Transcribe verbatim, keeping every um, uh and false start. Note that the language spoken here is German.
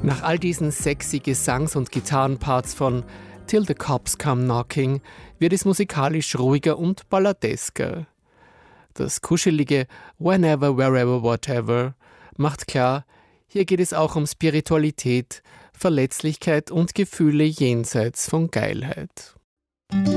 Nach all diesen sexy Gesangs- und Gitarrenparts von Till the Cops Come Knocking wird es musikalisch ruhiger und balladesker. Das kuschelige Whenever, Wherever, Whatever macht klar, hier geht es auch um Spiritualität, Verletzlichkeit und Gefühle jenseits von Geilheit.